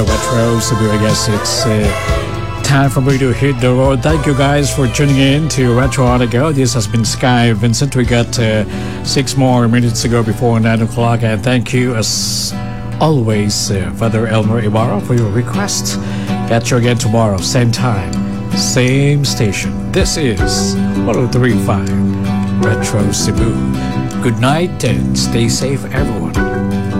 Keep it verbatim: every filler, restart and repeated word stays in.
Retro Cebu. I guess it's uh, time for me to hit the road. Thank you guys for tuning in to Retro on the Go. This has been Sky Vincent. We got uh, six more minutes to go before nine o'clock. And thank you, as always, uh, Father Elmer Ibarra, for your request. Catch you again tomorrow, same time, same station. This is one oh three point five Retro Cebu. Good night and stay safe, everyone.